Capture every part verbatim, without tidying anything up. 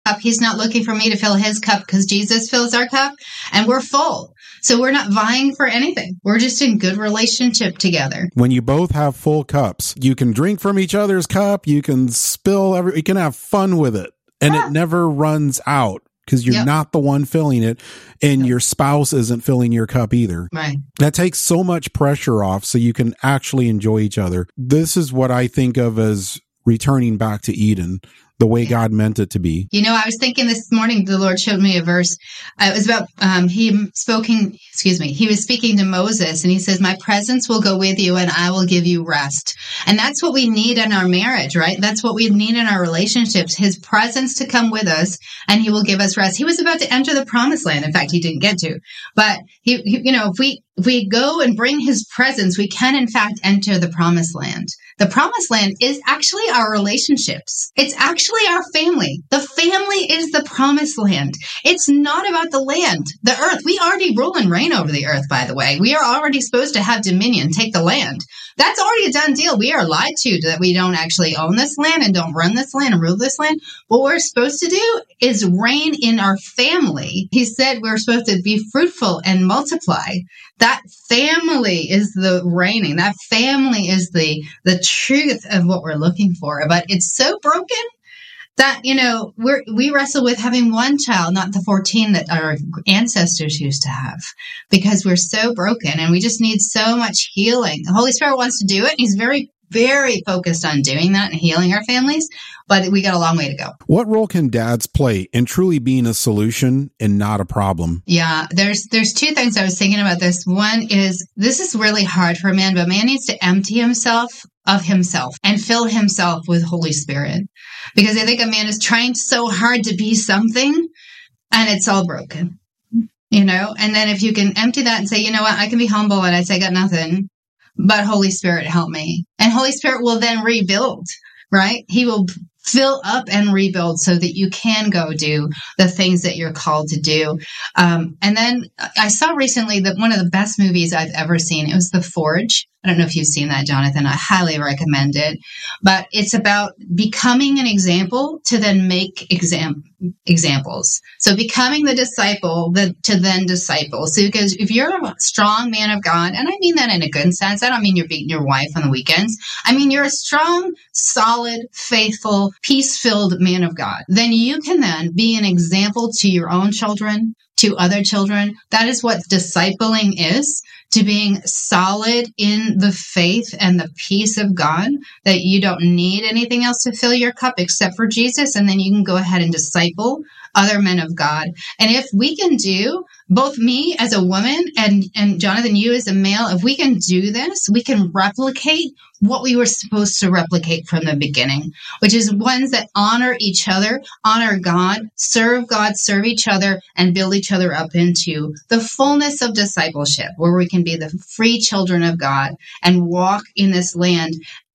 cup. He's not looking for me to fill his cup because Jesus fills our cup and we're full. So we're not vying for anything. We're just in good relationship together. When you both have full cups, you can drink from each other's cup. You can spill every, you can have fun with it, and yeah. it never runs out. Because you're yep. not the one filling it, and yep. your spouse isn't filling your cup either. Right. That takes so much pressure off so you can actually enjoy each other. This is what I think of as returning back to Eden, the way yeah. God meant it to be. You know, I was thinking this morning, the Lord showed me a verse. Uh, it was about, um, he spoken, excuse me, he was speaking to Moses, and he says, my presence will go with you and I will give you rest. And that's what we need in our marriage, right? That's what we need in our relationships, his presence to come with us, and he will give us rest. He was about to enter the promised land. In fact, he didn't get to, but he, he you know, if we, if we go and bring his presence, we can in fact enter the promised land. The promised land is actually our relationships. It's actually our family. The family is the promised land. It's not about the land, the earth. We already rule and reign over the earth, by the way. We are already supposed to have dominion, take the land. That's already a done deal. We are lied to that we don't actually own this land and don't run this land and rule this land. What we're supposed to do is reign in our family. He said we're supposed to be fruitful and multiply. That family is the reigning. That family is the, the truth of what we're looking for. But it's so broken that, you know, we're, we wrestle with having one child, not the fourteen that our ancestors used to have, because we're so broken and we just need so much healing. The Holy Spirit wants to do it. He's very, very focused on doing that and healing our families, but we got a long way to go. What role can dads play in truly being a solution and not a problem? Yeah, there's there's two things I was thinking about this. One is, this is really hard for a man, but a man needs to empty himself of himself and fill himself with Holy Spirit. Because I think a man is trying so hard to be something and it's all broken, you know? And then if you can empty that and say, you know what, I can be humble and I say I got nothing, but Holy Spirit, help me. And Holy Spirit will then rebuild, right? He will fill up and rebuild so that you can go do the things that you're called to do. Um, and then I saw recently that one of the best movies I've ever seen, it was The Forge. I don't know if you've seen that, Jonathan. I highly recommend it. But it's about becoming an example to then make exam- examples. So becoming the disciple the, to then disciple. So because if you're a strong man of God, and I mean that in a good sense, I don't mean you're beating your wife on the weekends. I mean you're a strong, solid, faithful, peace-filled man of God. Then you can then be an example to your own children, to other children. That is what discipling is, to being solid in the faith and the peace of God, that you don't need anything else to fill your cup except for Jesus. And then you can go ahead and disciple other men of God. And if we can do, both me as a woman and, and Jonathan, you as a male, if we can do this, we can replicate what we were supposed to replicate from the beginning, which is ones that honor each other, honor God, serve God, serve each other, and build each other up into the fullness of discipleship, where we can be the free children of God and walk in this land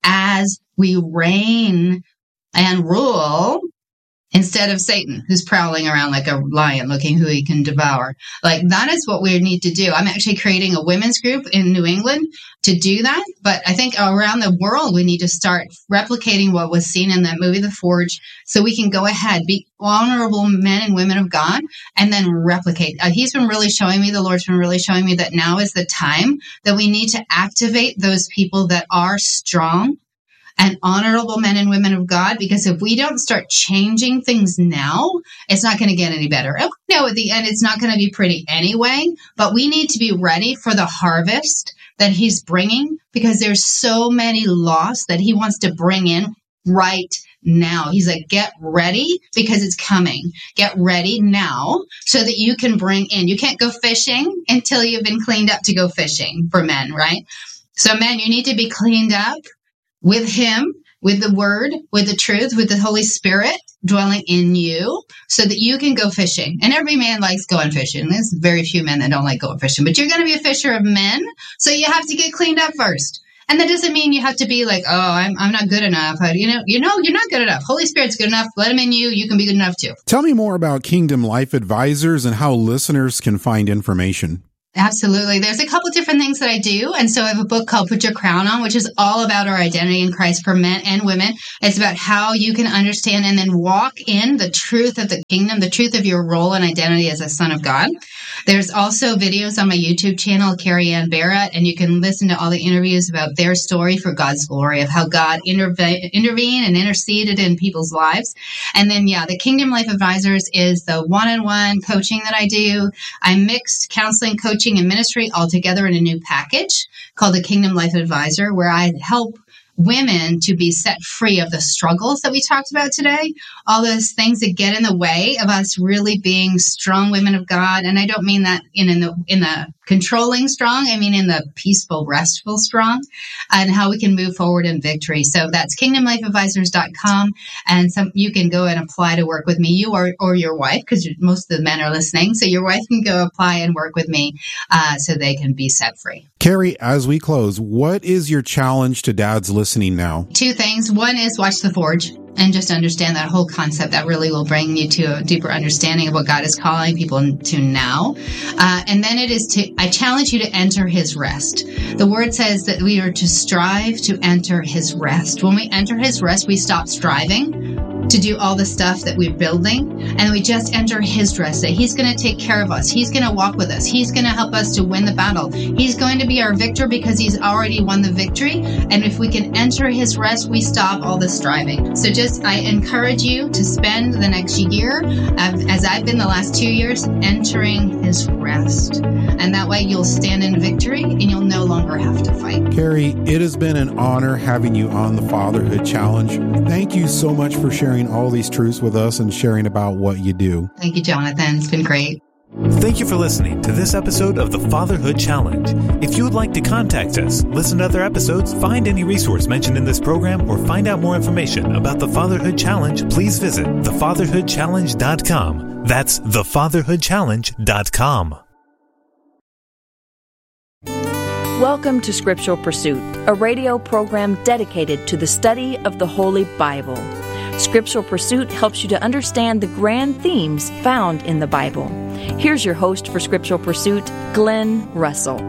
as we reign and rule, instead of Satan, who's prowling around like a lion looking who he can devour. Like, that is what we need to do. I'm actually creating a women's group in New England to do that. But I think around the world, we need to start replicating what was seen in that movie, The Forge, so we can go ahead, be honorable men and women of God, and then replicate. Uh, he's been really showing me, the Lord's been really showing me that now is the time that we need to activate those people that are strong and honorable men and women of God, because if we don't start changing things now, it's not going to get any better. No, at the end, it's not going to be pretty anyway, but we need to be ready for the harvest that he's bringing, because there's so many lost that he wants to bring in right now. He's like, get ready because it's coming. Get ready now so that you can bring in. You can't go fishing until you've been cleaned up to go fishing for men, right? So men, you need to be cleaned up with him, with the word, with the truth, with the Holy Spirit dwelling in you, so that you can go fishing. And every man likes going fishing. There's very few men that don't like going fishing, but you're going to be a fisher of men. So you have to get cleaned up first. And that doesn't mean you have to be like, oh, I'm I'm not good enough. You know, you know, you're not good enough. Holy Spirit's good enough. Let him in you. You can be good enough too. Tell me more about Kingdom Life Advisors and how listeners can find information. Absolutely. There's a couple different things that I do. And so I have a book called Put Your Crown On, which is all about our identity in Christ for men and women. It's about how you can understand and then walk in the truth of the kingdom, the truth of your role and identity as a son of God. There's also videos on my YouTube channel, Carrie Ann Barrett, and you can listen to all the interviews about their story for God's glory, of how God interve- intervened and interceded in people's lives. And then, yeah, the Kingdom Life Advisors is the one-on-one coaching that I do. I mixed counseling, coaching, and ministry all together in a new package called the Kingdom Life Advisor, where I help women to be set free of the struggles that we talked about today, all those things that get in the way of us really being strong women of God. And I don't mean that in, in the in the controlling strong, I mean in the peaceful, restful strong, and how we can move forward in victory. So that's kingdom life advisors dot com, and some you can go and apply to work with me, you or, or your wife, because most of the men are listening. So your wife can go apply and work with me uh, so they can be set free. Carrie, as we close, what is your challenge to dads listening now? Two things. One is watch The Forge and just understand that whole concept. That really will bring you to a deeper understanding of what God is calling people to now. Uh, and then it is to, I challenge you to enter his rest. The word says that we are to strive to enter his rest. When we enter his rest, we stop striving to do all the stuff that we're building, and we just enter his rest, that he's going to take care of us. He's going to walk with us. He's going to help us to win the battle. He's going to be our victor because he's already won the victory. And if we can enter his rest, we stop all the striving. So just, I encourage you to spend the next year, as I've been the last two years, entering his rest. And that way you'll stand in victory and you'll no longer have to fight. Carrie, it has been an honor having you on the Fatherhood Challenge. Thank you so much for sharing all these truths with us and sharing about what you do. Thank you, Jonathan. It's been great. Thank you for listening to this episode of the Fatherhood Challenge. If you would like to contact us, listen to other episodes, find any resource mentioned in this program, or find out more information about the Fatherhood Challenge, please visit the fatherhood challenge dot com. That's the fatherhood challenge dot com. Welcome to Scriptural Pursuit, a radio program dedicated to the study of the Holy Bible. Scriptural Pursuit helps you to understand the grand themes found in the Bible. Here's your host for Scriptural Pursuit, Glenn Russell.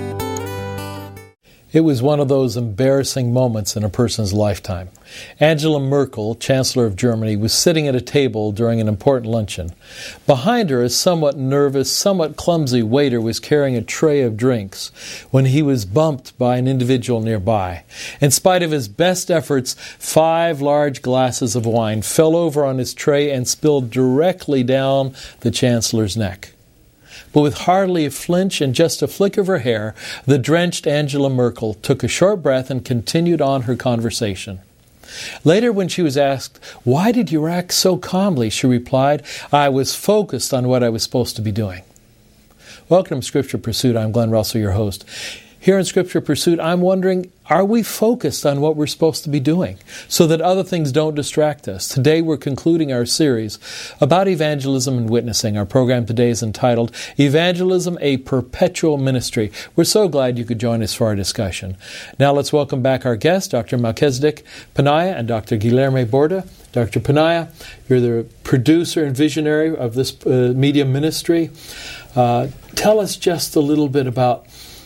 It was one of those embarrassing moments in a person's lifetime. Angela Merkel, Chancellor of Germany, was sitting at a table during an important luncheon. Behind her, a somewhat nervous, somewhat clumsy waiter was carrying a tray of drinks when he was bumped by an individual nearby. In spite of his best efforts, five large glasses of wine fell over on his tray and spilled directly down the Chancellor's neck. But with hardly a flinch and just a flick of her hair, the drenched Angela Merkel took a short breath and continued on her conversation. Later, when she was asked, "Why did you act so calmly?" she replied, "I was focused on what I was supposed to be doing." Welcome to Scripture Pursuit. I'm Glenn Russell, your host. Here in Scripture Pursuit, I'm wondering, are we focused on what we're supposed to be doing so that other things don't distract us? Today we're concluding our series about evangelism and witnessing. Our program today is entitled Evangelism, a Perpetual Ministry. We're so glad you could join us for our discussion. Now let's welcome back our guests, Doctor Melchizedek Panaya and Doctor Guilherme Borda. Doctor Panaya, you're the producer and visionary of this uh, media ministry. Uh, tell us just a little bit about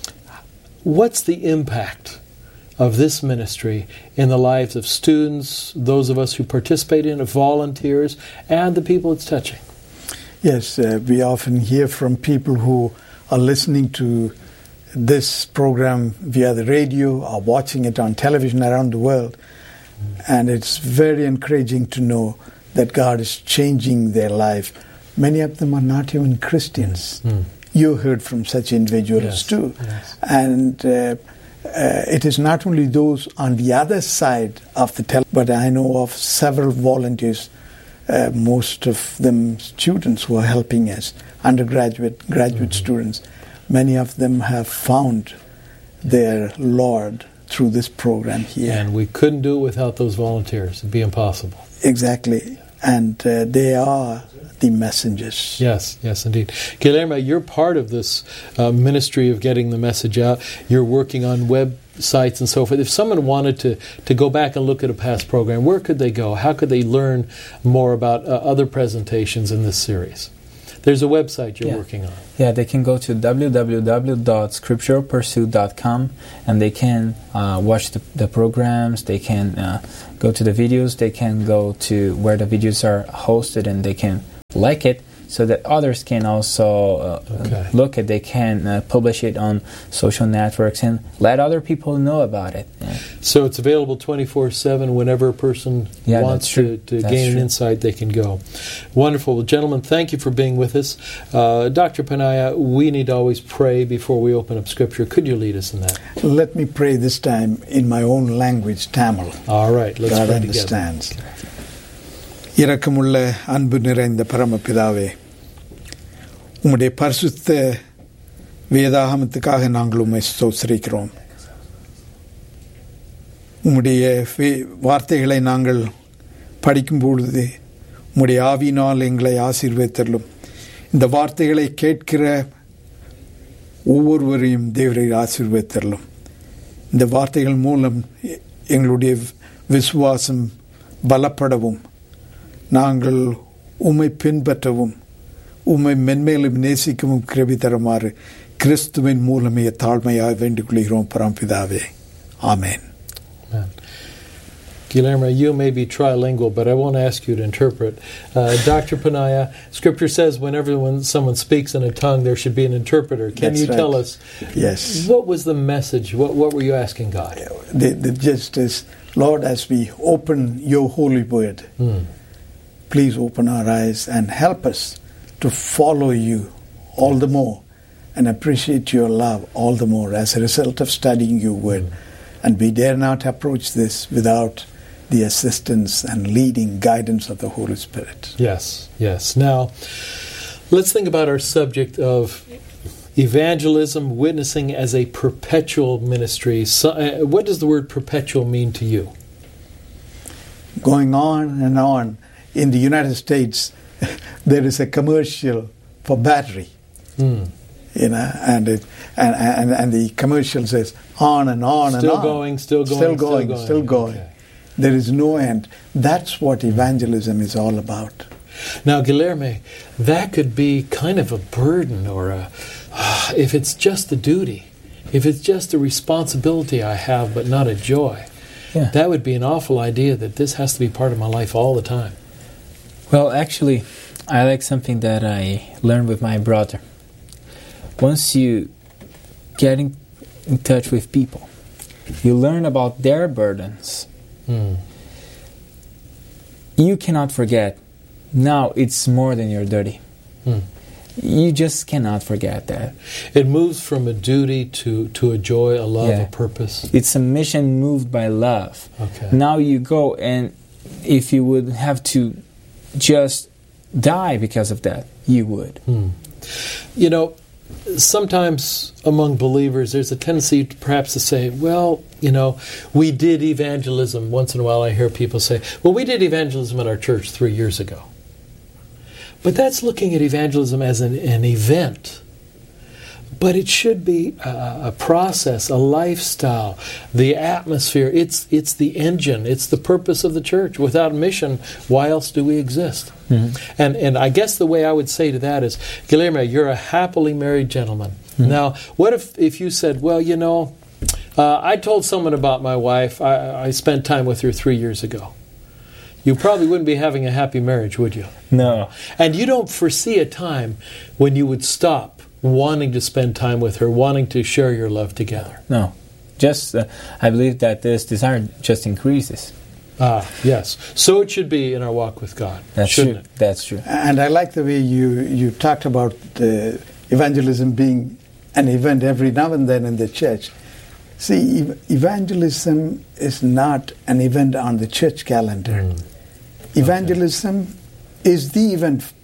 what's the impact of this ministry in the lives of students, those of us who participate in it, volunteers, and the people it's touching? Yes, uh, we often hear from people who are listening to this program via the radio or watching it on television around the world. Mm. And it's very encouraging to know that God is changing their life. Many of them are not even Christians. Mm. You heard from such individuals yes, too. Yes. And uh, uh, it is not only those on the other side of the tel, but I know of several volunteers, uh, most of them students who are helping us, undergraduate, graduate mm-hmm. students. Many of them have found their Lord through this program here. And we couldn't do it without those volunteers. It'd be impossible. Exactly. And uh, they are the messengers. Yes, yes, indeed. Guilherme, you're part of this uh, ministry of getting the message out. You're working on websites and so forth. If someone wanted to, to go back and look at a past program, where could they go? How could they learn more about uh, other presentations in this series? There's a website you're yeah. working on. Yeah, they can go to w w w dot scriptural pursuit dot com and they can uh, watch the, the programs, they can uh, go to the videos, they can go to where the videos are hosted and they can like it so that others can also uh, okay. look at, they can uh, publish it on social networks and let other people know about it. Yeah. So it's available twenty-four seven whenever a person yeah, wants to, to gain an insight, they can go. Wonderful. Well, gentlemen, thank you for being with us. Uh, Doctor Panaya, we need to always pray before we open up Scripture. Could you lead us in that? Let me pray this time in my own language, Tamil. All right, let's God pray understands. together. இரக்கமுள்ள அன்பு நிறைந்த பரமபிதாவே, உம்முடைய பரிசுத்த வேதாகமத்துக்காக நாங்கள் உம்மை ஸ்தோத்திரிக்கிறோம். உம்முடைய வார்த்தைகளை நாங்கள் படிக்கும் பொழுது உம்முடைய ஆவியினால் எங்களை ஆசீர்வதித்தருளும். இந்த வார்த்தைகளை கேட்கிற ஒவ்வொருவரையும் தேவரை ஆசீர்வதித்தருளும். இந்த வார்த்தைகள் மூலம் எங்களுடைய விசுவாசம் பலப்படவும், நாங்கள் உம்மை பின்பற்றவும், உம்மை மென்மேலும் நேசிக்கவும் கிருபை தருமாறு கிறிஸ்துவின் மூலமே தாழ்மையாக வேண்டிக் கொள்கிறோம் பரமபிதாவே. ஆமென். Guillermo, you may be trilingual, but I won't ask you to interpret. Uh, Doctor Panaya, Scripture says whenever when someone speaks in a tongue, there should be an interpreter. Can That's you right. tell us, yes. what was the message? What, what were you asking God? The, the gist is, Lord, as we open your holy word, mm. please open our eyes and help us to follow you all the more and appreciate your love all the more as a result of studying your word. Mm. And we dare not approach this without the assistance and leading guidance of the Holy Spirit. Yes, yes. Now, let's think about our subject of evangelism, witnessing as a perpetual ministry. So, uh, what does the word perpetual mean to you? Going on and on. In the United States, there is a commercial for battery. Mm. You know, and it and, and and the commercial says on and on still and on. Going, still going, still going, still going, still going. Okay. There is no end. That's what evangelism is all about. Now, Guillermo, that could be kind of a burden, or a, uh, if it's just a duty, if it's just a responsibility I have, but not a joy. Yeah. That would be an awful idea that this has to be part of my life all the time. Well, actually, I like something that I learned with my brother. Once you get in, in touch with people, you learn about their burdens. Mm. You cannot forget. Now it's more than your duty. Mm. You just cannot forget that. It moves from a duty to, to a joy, a love, yeah. a purpose. It's a mission moved by love. Okay. Now you go, and if you would have to just die because of that, you would. Mm. You know, sometimes among believers there's a tendency to perhaps to say, well, you know, we did evangelism. Once in a while I hear people say, well, we did evangelism in our church three years ago. But that's looking at evangelism as an, an event. But it should be a, a process, a lifestyle, the atmosphere. It's it's the engine. It's the purpose of the church. Without mission, why else do we exist? Mm-hmm. And and I guess the way I would say to that is, Guillermo, you're a happily married gentleman. Mm-hmm. Now, what if, if you said, well, you know, uh, I told someone about my wife. I, I spent time with her three years ago. You probably wouldn't be having a happy marriage, would you? No. And you don't foresee a time when you would stop wanting to spend time with her, wanting to share your love together. No. Just, uh, I believe that this desire just increases. Ah, yes. So it should be in our walk with God, That's shouldn't true. it? That's true. And I like the way you, you talked about uh, evangelism being an event every now and then in the church. See, ev- evangelism is not an event on the church calendar. Mm. Evangelism okay. is the event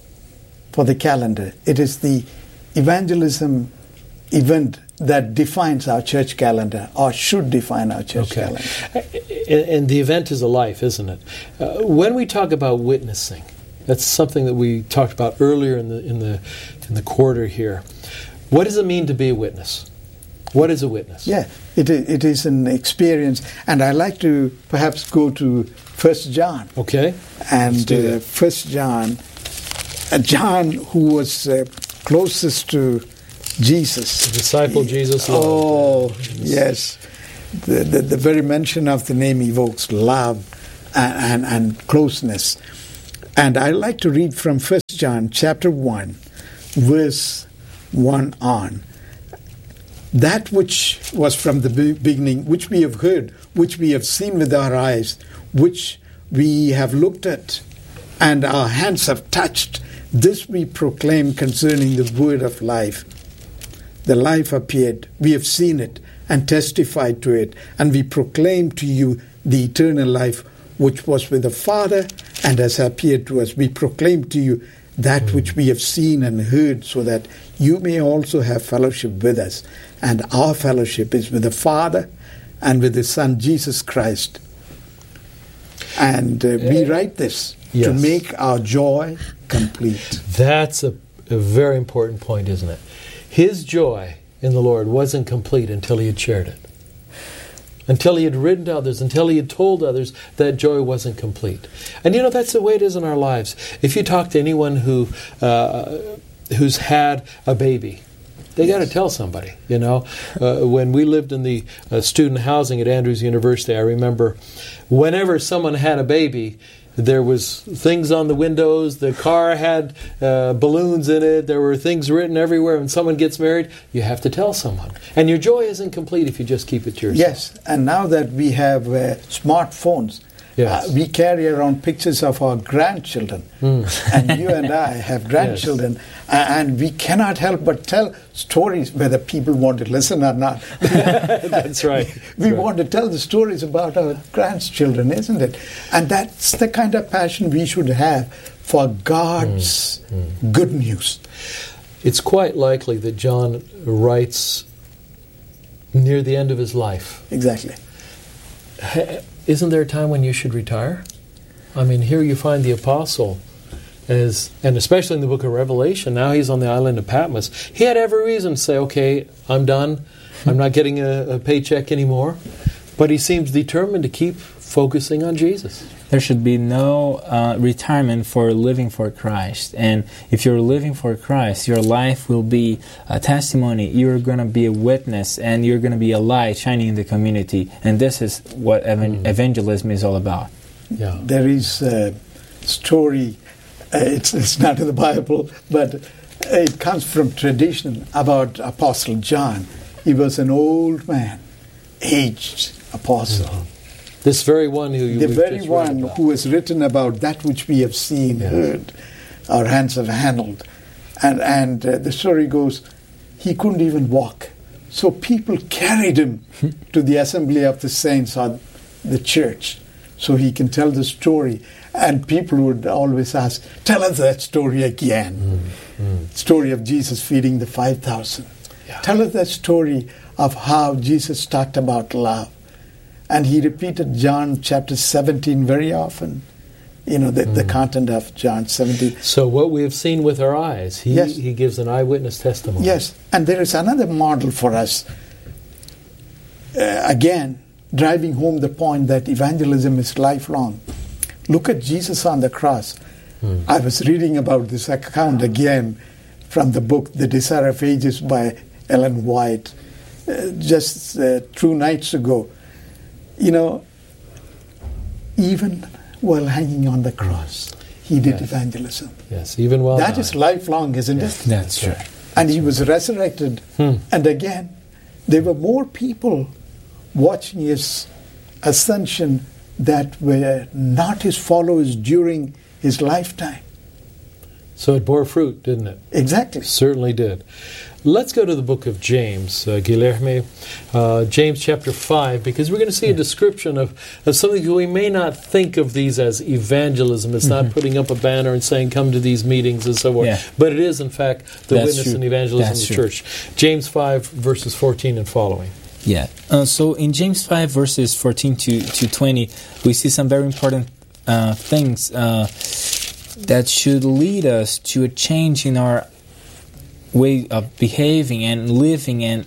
for the calendar. It is the evangelism event that defines our church calendar, or should define our church okay. calendar. And the event is a life, isn't it? Uh, when we talk about witnessing, that's something that we talked about earlier in the in the in the quarter here. What does it mean to be a witness? What is a witness? Yeah, it it is an experience, and I like to perhaps go to First John. Okay. And uh, First John, uh, John, who was uh, closest to Jesus. The disciple Jesus loved. Oh, yes. The, the, the very mention of the name evokes love and, and, and closeness. And I like to read from First John chapter one, verse one on. That which was from the beginning, which we have heard, which we have seen with our eyes, which we have looked at, and our hands have touched, this we proclaim concerning the word of life. The life appeared, we have seen it, and testified to it, and we proclaim to you the eternal life which was with the Father and has appeared to us. We proclaim to you that mm. which we have seen and heard, so that you may also have fellowship with us. And our fellowship is with the Father and with His Son, Jesus Christ. And uh, we write this yes. to make our joy complete. That's a, a very important point, isn't it? His joy in the Lord wasn't complete until he had shared it. Until he had written to others, until he had told others, that joy wasn't complete. And you know, that's the way it is in our lives. If you talk to anyone who uh, who's had a baby, they got to tell somebody, you know. Uh, when we lived in the uh, student housing at Andrews University, I remember whenever someone had a baby, there was things on the windows, the car had uh, balloons in it, there were things written everywhere. When someone gets married, you have to tell someone. And your joy isn't complete if you just keep it to yourself. Yes, and now that we have uh, smartphones, yes. uh, we carry around pictures of our grandchildren. Mm. And you and I have grandchildren, yes. and we cannot help but tell stories, whether people want to listen or not. That's right. That's we right. want to tell the stories about our grandchildren, isn't it? And that's the kind of passion we should have for God's mm. Mm. good news. It's quite likely that John writes near the end of his life. Exactly. Isn't there a time when you should retire? I mean, here you find the apostle, as, and especially in the book of Revelation, now he's on the island of Patmos. He had every reason to say, okay, I'm done. I'm not getting a, a paycheck anymore. But he seems determined to keep focusing on Jesus. There should be no uh, retirement for living for Christ. And if you're living for Christ, your life will be a testimony. You're going to be a witness, and you're going to be a light shining in the community. And this is what evan- mm. evangelism is all about. Yeah. There is a story, uh, it's, it's not in the Bible, but it comes from tradition about Apostle John. He was an old man, aged apostle. Mm-hmm. This very one who you the very one who has written about that which we have seen, yeah. heard, our hands have handled, and and uh, the story goes, he couldn't even walk, so people carried him to the assembly of the saints or the church, so he can tell the story. And people would always ask, "Tell us that story again." Mm-hmm. Story of Jesus feeding the five thousand. Yeah. Tell us that story of how Jesus talked about love. And he repeated John chapter seventeen very often. You know, the, mm. the content of John seventeen. So what we have seen with our eyes, he, yes. he gives an eyewitness testimony. Yes, and there is another model for us. Uh, again, driving home the point that evangelism is lifelong. Look at Jesus on the cross. Mm. I was reading about this account again from the book The Desire of Ages by Ellen White uh, just uh, two nights ago. You know, even while hanging on the cross, he did yes. evangelism. Yes, even while That dying. is lifelong, isn't yes, it? That's true. And he was resurrected. Hmm. And again, there were more people watching his ascension that were not his followers during his lifetime. So it bore fruit, didn't it? Exactly. It certainly did. Let's go to the book of James, uh, Guilherme, uh, James chapter five, because we're going to see a description of, of something we may not think of these as evangelism. It's mm-hmm. not putting up a banner and saying, come to these meetings and so forth. Yeah. But it is, in fact, the That's witness true. and evangelism That's of the true. church. James five, verses fourteen and following. Yeah. Uh, so in James five, verses fourteen to, to twenty, we see some very important uh, things uh, that should lead us to a change in our way of behaving and living and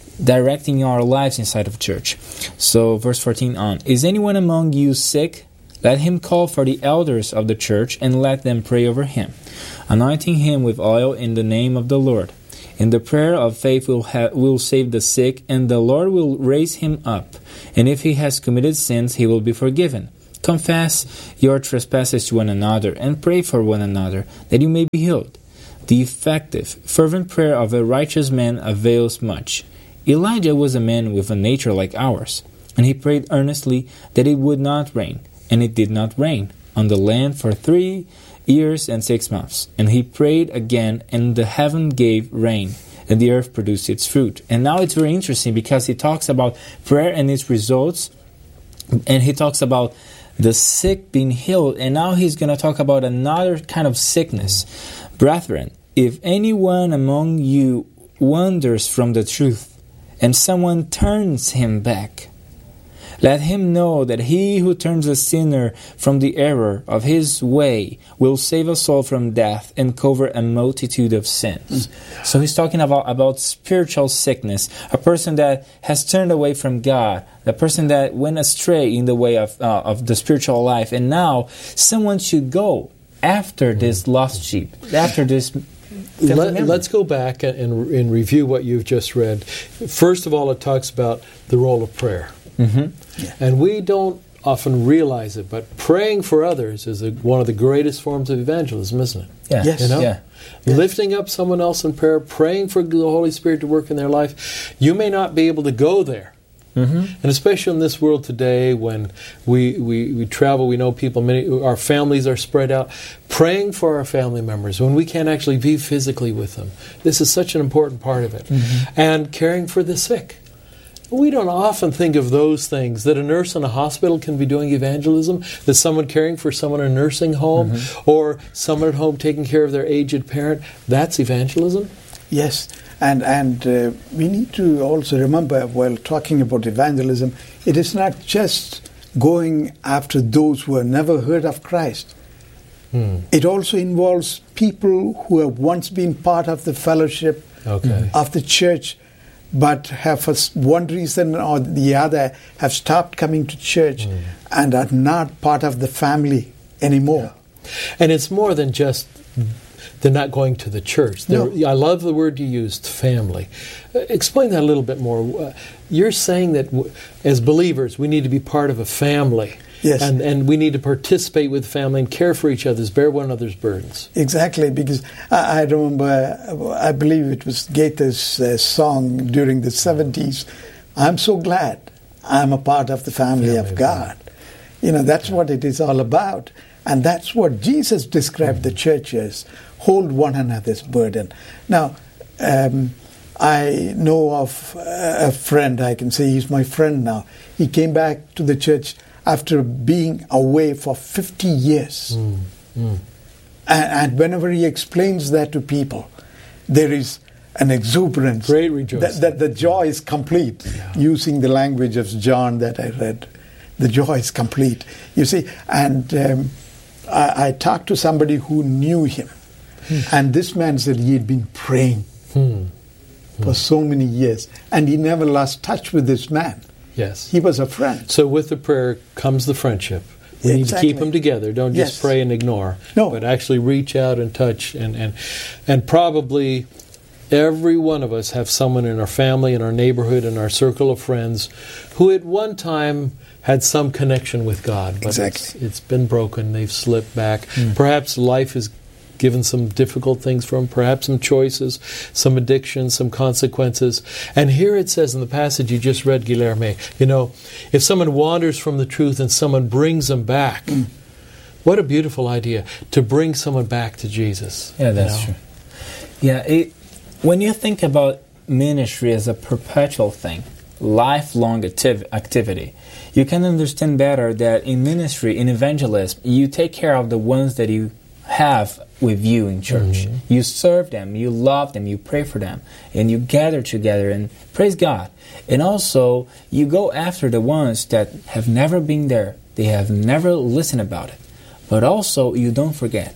directing our lives inside of church. So verse fourteen on, is anyone among you sick? Let him call for the elders of the church and let them pray over him, anointing him with oil in the name of the Lord. And the prayer of faith will, ha- will save the sick, and the Lord will raise him up. And if he has committed sins, he will be forgiven. Confess your trespasses to one another, and pray for one another, that you may be healed. The effective, fervent prayer of a righteous man avails much. Elijah was a man with a nature like ours, and he prayed earnestly that it would not rain. And it did not rain on the land for three years and six months. And he prayed again, and the heaven gave rain, and the earth produced its fruit. And now it's very interesting because he talks about prayer and its results, and he talks about the sick being healed, and now he's going to talk about another kind of sickness. Brethren, if anyone among you wanders from the truth, and someone turns him back, let him know that he who turns a sinner from the error of his way will save a soul from death and cover a multitude of sins. Mm. So he's talking about, about spiritual sickness, a person that has turned away from God, a person that went astray in the way of, uh, of the spiritual life, and now someone should go after this lost sheep, after this. Let, let's go back and, and review what you've just read. First of all, it talks about the role of prayer. Mm-hmm. Yeah. And we don't often realize it, but praying for others is a, one of the greatest forms of evangelism, isn't it? Yeah. Yes. You know? Yeah. Lifting up someone else in prayer, praying for the Holy Spirit to work in their life. You may not be able to go there. Mm-hmm. And especially in this world today when we, we, we travel, we know people, many our families are spread out. Praying for our family members when we can't actually be physically with them. This is such an important part of it. Mm-hmm. And caring for the sick. We don't often think of those things, that a nurse in a hospital can be doing evangelism, that someone caring for someone in a nursing home, mm-hmm. or someone at home taking care of their aged parent. That's evangelism? Yes, and and uh, we need to also remember, while talking about evangelism, it is not just going after those who have never heard of Christ. Hmm. It also involves people who have once been part of the fellowship okay. of the church, but have for one reason or the other have stopped coming to church mm. and are not part of the family anymore. Yeah. And it's more than just they're not going to the church. No. I love the word you used, family. Uh, explain that a little bit more. Uh, you're saying that w- as believers we need to be part of a family. Yes. And, and we need to participate with family and care for each other, bear one another's burdens. Exactly, because I, I remember, I believe it was Gaither's uh, song during the seventies, I'm so glad I'm a part of the family, family of God. God. You know, that's yeah. what it is all about. And that's what Jesus described mm. the church as, hold one another's burden. Now, um, I know of a friend, I can say he's my friend now. He came back to the church after being away for fifty years. Mm, mm. And, and whenever he explains that to people, there is an exuberance. Great rejoicing. That, that the joy is complete. Yeah. Using the language of John that I read. The joy is complete. You see, and um, I, I talked to somebody who knew him. Hmm. And this man said he had been praying hmm. for hmm. so many years. And he never lost touch with this man. Yes. He was a friend. So with the prayer comes the friendship. We exactly. need to keep them together. Don't just yes. pray and ignore. No. But actually reach out and touch. And, and, and probably every one of us have someone in our family, in our neighborhood, in our circle of friends who at one time had some connection with God. But exactly. it's, it's been broken. They've slipped back. Mm. Perhaps life has given some difficult things for them, perhaps some choices, some addictions, some consequences. And here it says in the passage you just read, Guilherme, you know, if someone wanders from the truth and someone brings them back, mm. what a beautiful idea, to bring someone back to Jesus. Yeah, that's you know? true. Yeah, it, when you think about ministry as a perpetual thing, lifelong activ- activity, you can understand better that in ministry, in evangelism, you take care of the ones that you have with you in church. Mm-hmm. You serve them, you love them, you pray for them, and you gather together and praise God. And also, you go after the ones that have never been there. They have never listened about it. But also, you don't forget.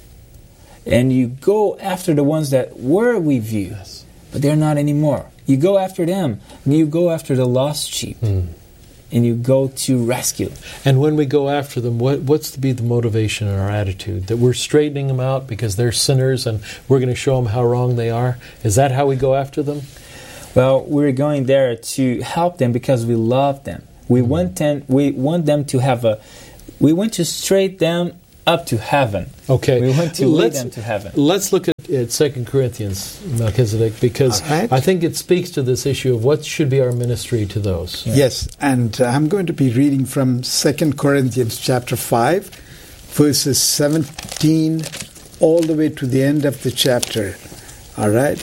And you go after the ones that were with you, yes. but they're not anymore. You go after them, and you go after the lost sheep. Mm. and you go to rescue. And when we go after them, what, what's to be the motivation in our attitude? That we're straightening them out because they're sinners and we're going to show them how wrong they are? Is that how we go after them? Well, we're going there to help them because we love them. We mm-hmm. want them. We want them to have a. We want to straighten them up to heaven. Okay, we want to lead let's, them to heaven. Let's look at, at Second Corinthians, Melchizedek, because right. I think it speaks to this issue of what should be our ministry to those. Yeah. Yes, and uh, I'm going to be reading from Second Corinthians chapter five, verses seventeen, all the way to the end of the chapter. All right,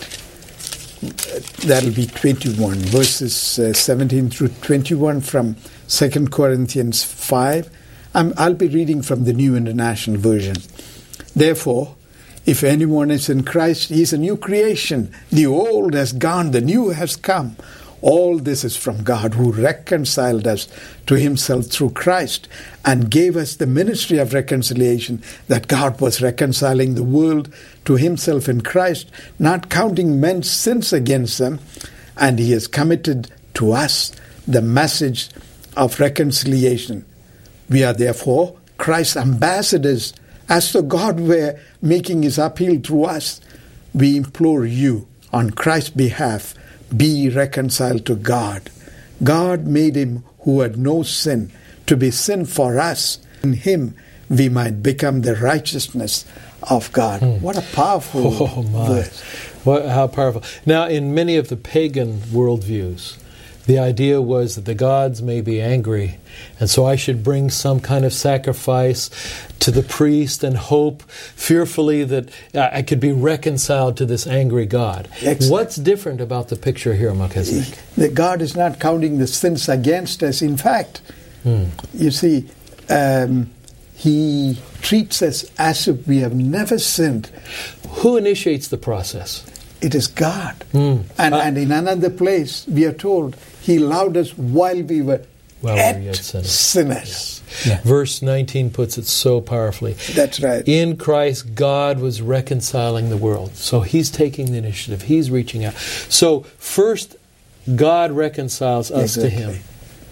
that'll be twenty-one, verses uh, seventeen through twenty-one from Second Corinthians five. I'm, I'll be reading from the New International Version. Therefore, if anyone is in Christ, he is a new creation. The old has gone, the new has come. All this is from God, who reconciled us to himself through Christ and gave us the ministry of reconciliation, that God was reconciling the world to himself in Christ, not counting men's sins against them, and he has committed to us the message of reconciliation. We are therefore Christ's ambassadors, as though God were making his appeal through us. We implore you, on Christ's behalf, be reconciled to God. God made him who had no sin to be sin for us. In him we might become the righteousness of God. Hmm. What a powerful oh, my. verse. What, how powerful. Now, in many of the pagan worldviews, the idea was that the gods may be angry, and so I should bring some kind of sacrifice to the priest and hope fearfully that I could be reconciled to this angry God. Excellent. What's different about the picture here, Melchizedek? The God is not counting the sins against us. In fact, mm. you see, um, he treats us as if we have never sinned. Who initiates the process? It is God. Mm. And, uh, and in another place, we are told, he loved us while we were while yet, we yet sinners. sinners. Yeah. Yeah. Verse nineteen puts it so powerfully. That's right. In Christ, God was reconciling the world. So he's taking the initiative. He's reaching out. So first, God reconciles us exactly. to him.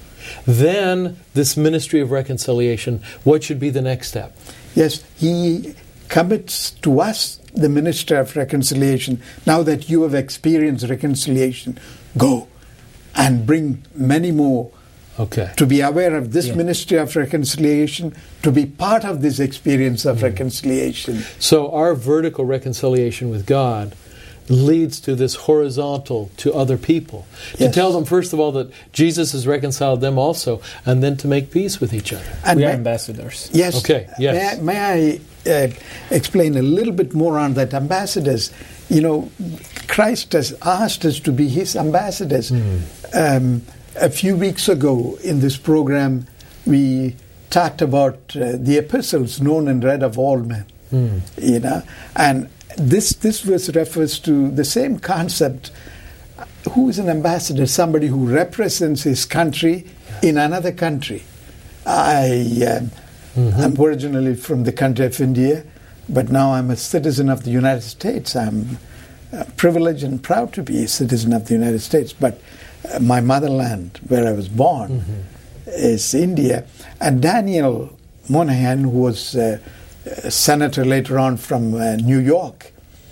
Then, this ministry of reconciliation, what should be the next step? Yes, he commits to us the ministry of reconciliation. Now that you have experienced reconciliation, go and bring many more okay. to be aware of this yeah. ministry of reconciliation, to be part of this experience of mm. reconciliation. So our vertical reconciliation with God leads to this horizontal to other people. To yes. tell them, first of all, that Jesus has reconciled them also, and then to make peace with each other. And we may, are ambassadors. Yes. Okay, yes. May I, may I uh, explain a little bit more on that? Ambassadors, you know, Christ has asked us to be his ambassadors. Mm. Um, a few weeks ago in this program, we talked about uh, the epistles known and read of all men. Mm. You know, and This this verse refers to the same concept. Who is an ambassador? Somebody who represents his country in another country. I um, mm-hmm. I'm originally from the country of India, but now I'm a citizen of the United States. I'm uh, privileged and proud to be a citizen of the United States. But uh, my motherland, where I was born, mm-hmm. is India. And Daniel Moynihan, who was uh, a senator later on from uh, New York,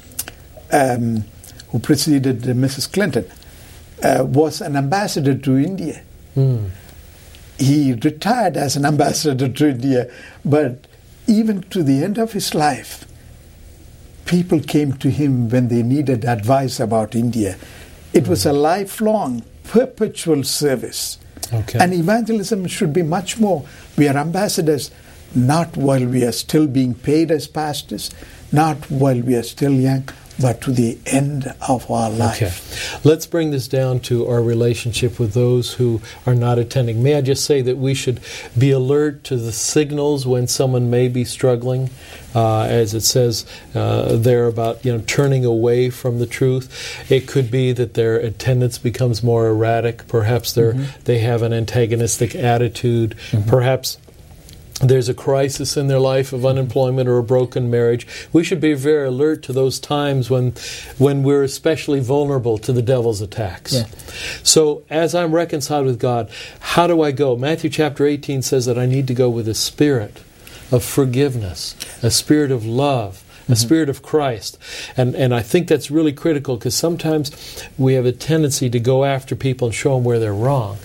um, who preceded uh, Missus Clinton, uh, was an ambassador to India. Mm. He retired as an ambassador to India, but even to the end of his life, people came to him when they needed advice about India. It mm. was a lifelong, perpetual service. Okay. And evangelism should be much more. We are ambassadors not while we are still being paid as pastors, not while we are still young, but to the end of our life. Okay. Let's bring this down to our relationship with those who are not attending. May I just say that we should be alert to the signals when someone may be struggling, uh, as it says uh, there about you know turning away from the truth. It could be that their attendance becomes more erratic. Perhaps they're, mm-hmm. they have an antagonistic attitude. Mm-hmm. Perhaps there's a crisis in their life of unemployment or a broken marriage, we should be very alert to those times when when we're especially vulnerable to the devil's attacks. Yeah. So as I'm reconciled with God, how do I go? Matthew chapter eighteen says that I need to go with a spirit of forgiveness, a spirit of love, a mm-hmm. spirit of Christ. And and I think that's really critical, because sometimes we have a tendency to go after people and show them where they're wrong,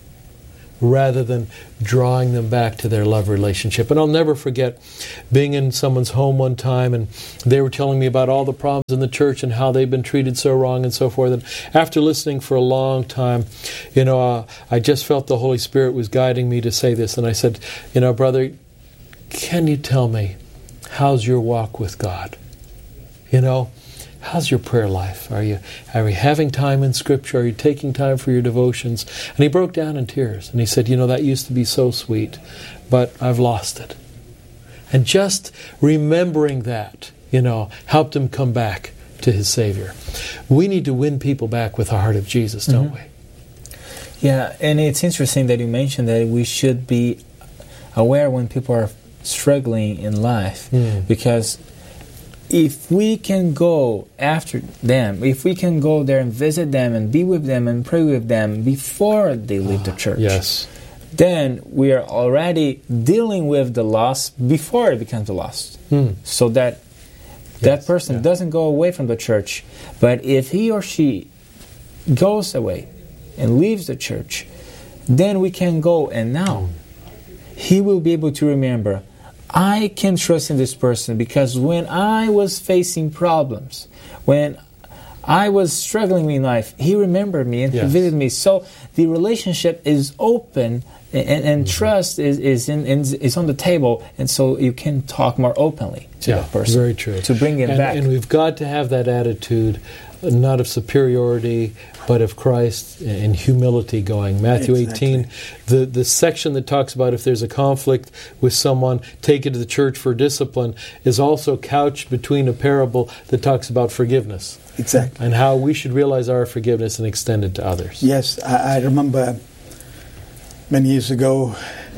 rather than drawing them back to their love relationship. And I'll never forget being in someone's home one time, and they were telling me about all the problems in the church and how they've been treated so wrong and so forth. And after listening for a long time, you know, uh, I just felt the Holy Spirit was guiding me to say this. And I said, you know, brother, can you tell me, how's your walk with God? You know, how's your prayer life? Are you are you having time in Scripture? Are you taking time for your devotions? And he broke down in tears. And he said, you know, that used to be so sweet, but I've lost it. And just remembering that, you know, helped him come back to his Savior. We need to win people back with the heart of Jesus, don't mm-hmm. we? Yeah, and it's interesting that you mentioned that we should be aware when people are struggling in life, mm. because if we can go after them, if we can go there and visit them and be with them and pray with them before they leave ah, the church, yes, then we are already dealing with the loss before it becomes a loss. Mm. So that yes, that person yeah. doesn't go away from the church. But if he or she goes away and leaves the church, then we can go, and now mm. he will be able to remember, I can trust in this person, because when I was facing problems, when I was struggling in life, he remembered me and yes. he visited me. So the relationship is open, and, and mm-hmm. trust is is, in, in, is on the table, and so you can talk more openly to yeah, that person. Very true. To bring it and, back. And we've got to have that attitude, not of superiority, but of Christ in humility going. Matthew exactly. eighteen, the, the section that talks about if there's a conflict with someone, take it to the church for discipline, is also couched between a parable that talks about forgiveness. Exactly. And how we should realize our forgiveness and extend it to others. Yes, I, I remember many years ago,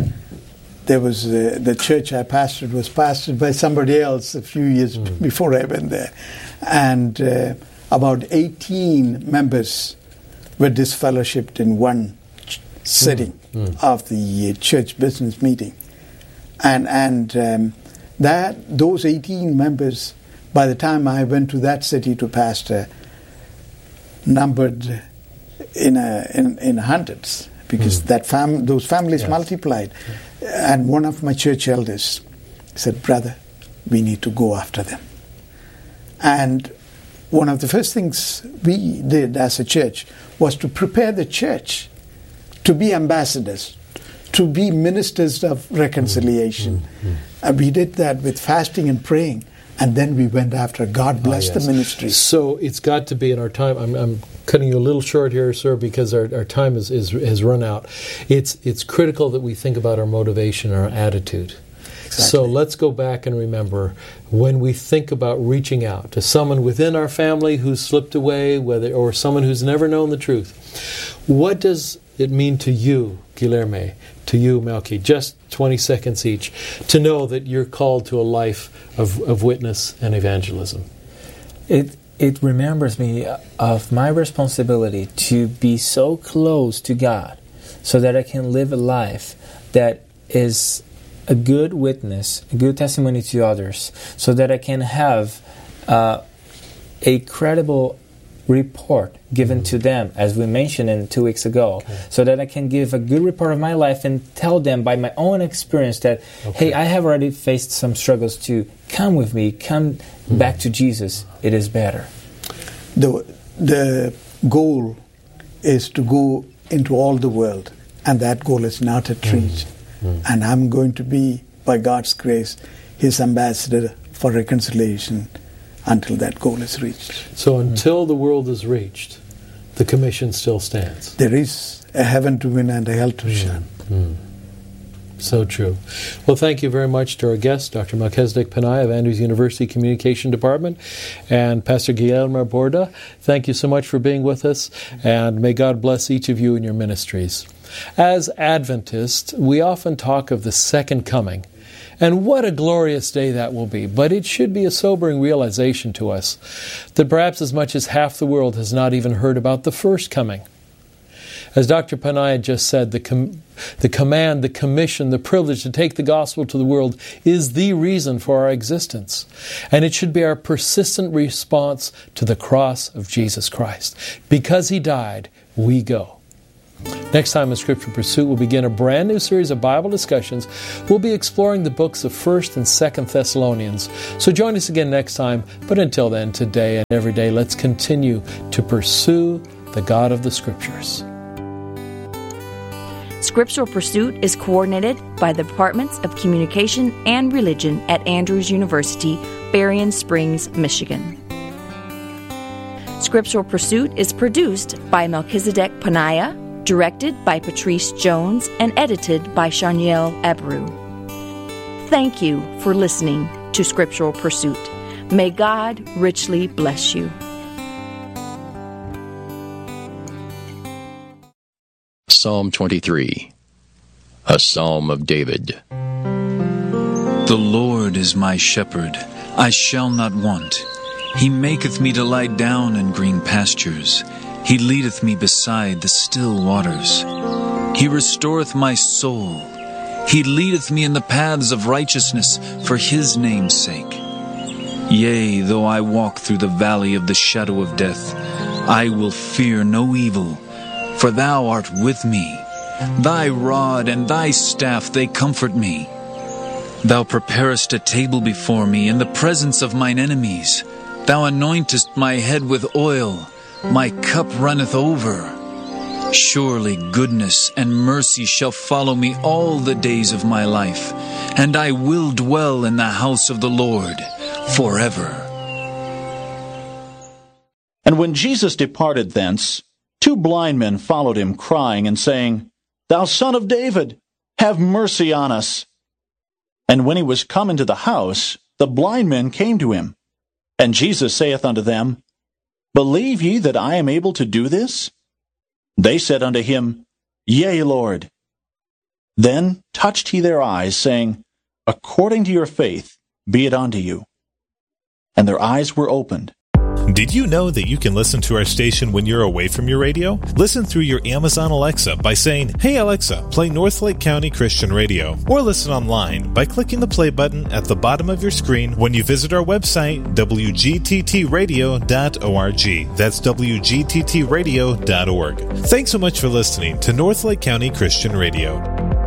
there was uh, the church I pastored was pastored by somebody else a few years mm. before I went there. And uh, about eighteen members were disfellowshipped in one ch- sitting mm. Mm. of the uh, church business meeting. And and um, that those eighteen members, by the time I went to that city to pastor, numbered in a, in, in hundreds, because mm. that fam- those families yes. multiplied. And one of my church elders said, "Brother, we need to go after them." And one of the first things we did as a church was to prepare the church to be ambassadors, to be ministers of reconciliation. Mm-hmm. And we did that with fasting and praying, and then we went after. God bless oh, yes. the ministry. So it's got to be in our time. I'm, I'm cutting you a little short here, sir, because our, our time is, is has run out. It's it's critical that we think about our motivation, our attitude. Exactly. So let's go back and remember, when we think about reaching out to someone within our family who's slipped away, whether or someone who's never known the truth, what does it mean to you, Guilherme, to you, Melky, just twenty seconds each, to know that you're called to a life of, of witness and evangelism? It it remembers me of my responsibility to be so close to God so that I can live a life that is a good witness, a good testimony to others, so that I can have uh, a credible report given to them, as we mentioned in two weeks ago, okay. so that I can give a good report of my life and tell them by my own experience that, okay. hey, I have already faced some struggles too. Come with me. Come mm-hmm. back to Jesus. It is better. The, the goal is to go into all the world, and that goal is not at reach. Mm-hmm. Mm. And I'm going to be, by God's grace, His ambassador for reconciliation until that goal is reached. So until mm. the world is reached, the commission still stands. There is a heaven to win and a hell to mm. shun. Mm. So true. Well, thank you very much to our guest, Doctor Melchizedek Panay of Andrews University Communication Department, and Pastor Guilherme Borda. Thank you so much for being with us, and may God bless each of you in your ministries. As Adventists, we often talk of the second coming And what a glorious day that will be. But it should be a sobering realization to us that perhaps as much as half the world has not even heard about the first coming. As Doctor Panaia just said, the, com- the command, the commission, the privilege to take the gospel to the world is the reason for our existence. And it should be our persistent response to the cross of Jesus Christ. Because He died, we go. Next time on Scripture Pursuit, we'll begin a brand new series of Bible discussions. We'll be exploring the books of First and Second Thessalonians. So join us again next time. But until then, today and every day, let's continue to pursue the God of the Scriptures. Scriptural Pursuit is coordinated by the Departments of Communication and Religion at Andrews University, Berrien Springs, Michigan. Scriptural Pursuit is produced by Melchizedek Panaia, directed by Patrice Jones, and edited by Shaniel Abreu. Thank you for listening to Scriptural Pursuit. May God richly bless you. Psalm twenty-three, a Psalm of David. The Lord is my shepherd, I shall not want. He maketh me to lie down in green pastures. He leadeth me beside the still waters. He restoreth my soul. He leadeth me in the paths of righteousness for His name's sake. Yea, though I walk through the valley of the shadow of death, I will fear no evil, for Thou art with me. Thy rod and Thy staff, they comfort me. Thou preparest a table before me in the presence of mine enemies. Thou anointest my head with oil. My cup runneth over. Surely goodness and mercy shall follow me all the days of my life, and I will dwell in the house of the Lord forever. And when Jesus departed thence, two blind men followed Him, crying and saying, Thou Son of David, have mercy on us. And when He was come into the house, the blind men came to Him. And Jesus saith unto them, Believe ye that I am able to do this? They said unto Him, Yea, Lord. Then touched He their eyes, saying, According to your faith be it unto you. And their eyes were opened. Did you know that you can listen to our station when you're away from your radio? Listen through your Amazon Alexa by saying, Hey Alexa, play Northlake County Christian Radio. Or listen online by clicking the play button at the bottom of your screen when you visit our website, w g t t radio dot org. That's w g t t radio dot org. Thanks so much for listening to Northlake County Christian Radio.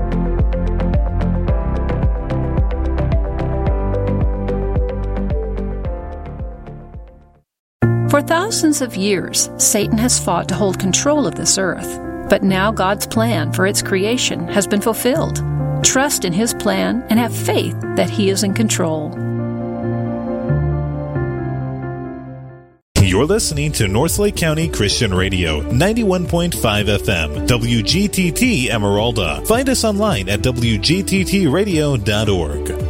For thousands of years, Satan has fought to hold control of this earth. But now God's plan for its creation has been fulfilled. Trust in His plan and have faith that He is in control. You're listening to Northlake County Christian Radio, ninety-one point five F M, W G T T Emeralda. Find us online at w g t t radio dot org.